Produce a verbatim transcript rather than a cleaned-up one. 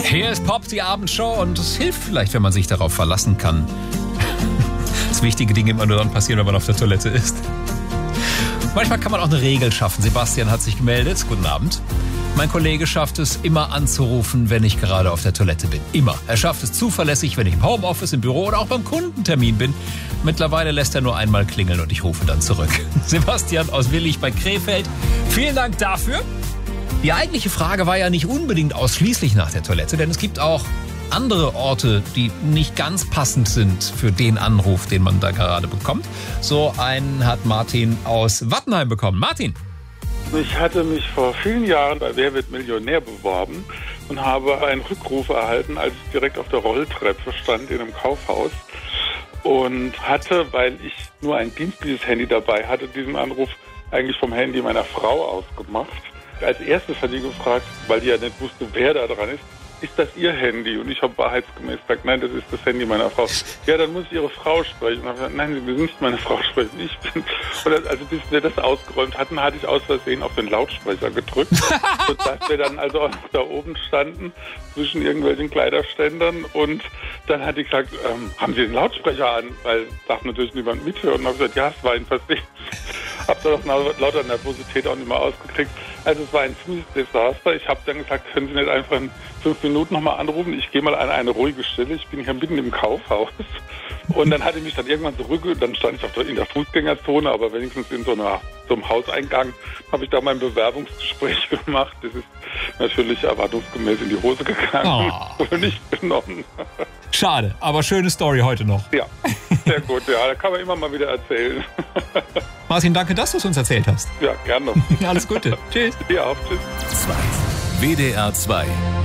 Hier ist Pop, die Abendshow, und es hilft vielleicht, wenn man sich darauf verlassen kann. Dass wichtige Dinge immer nur dann passieren, wenn man auf der Toilette ist. Manchmal kann man auch eine Regel schaffen. Sebastian hat sich gemeldet. Guten Abend. Mein Kollege schafft es, immer anzurufen, wenn ich gerade auf der Toilette bin. Immer. Er schafft es zuverlässig, wenn ich im Homeoffice, im Büro oder auch beim Kundentermin bin. Mittlerweile lässt er nur einmal klingeln und ich rufe dann zurück. Sebastian aus Willich bei Krefeld. Vielen Dank dafür. Die eigentliche Frage war ja nicht unbedingt ausschließlich nach der Toilette, denn es gibt auch andere Orte, die nicht ganz passend sind für den Anruf, den man da gerade bekommt. So einen hat Martin aus Wattenheim bekommen. Martin. Ich hatte mich vor vielen Jahren bei Wer wird Millionär beworben und habe einen Rückruf erhalten, als ich direkt auf der Rolltreppe stand in einem Kaufhaus und hatte, weil ich nur ein dienstliches Handy dabei hatte, diesen Anruf eigentlich vom Handy meiner Frau ausgemacht. Als erstes hat die gefragt, weil die ja nicht wusste, wer da dran ist, ist das Ihr Handy? Und ich habe wahrheitsgemäß gesagt, nein, das ist das Handy meiner Frau. Ja, dann muss ich Ihre Frau sprechen. Und habe gesagt, nein, Sie müssen nicht meine Frau sprechen, ich bin. Und also bis wir das ausgeräumt hatten, hatte ich aus Versehen auf den Lautsprecher gedrückt, sodass wir dann also auch noch da oben standen, zwischen irgendwelchen Kleiderständern. Und dann hat die gesagt, ähm, haben Sie den Lautsprecher an? Weil darf natürlich niemand mithören. Und habe gesagt, ja, es war ein Versehen. Habe dann auch lauter Nervosität auch nicht mehr ausgekriegt. Also es war ein ziemliches Desaster. Ich habe dann gesagt, können Sie nicht einfach in fünf Minuten nochmal anrufen? Ich gehe mal an eine ruhige Stelle. Ich bin hier mitten im Kaufhaus. Und dann hatte ich mich dann irgendwann zurück, dann stand ich auf der, in der Fußgängerzone, aber wenigstens in so, einer, so einem Hauseingang habe ich da mein Bewerbungsgespräch gemacht. Das ist natürlich erwartungsgemäß in die Hose gegangen. Oh. Und nicht genommen. Schade, aber schöne Story heute noch. Ja, sehr gut. Ja, da kann man immer mal wieder erzählen. Martin, danke, dass du es uns erzählt hast. Ja, gerne. Alles Gute. Tschüss. Ja, auch. Tschüss. W D R zwei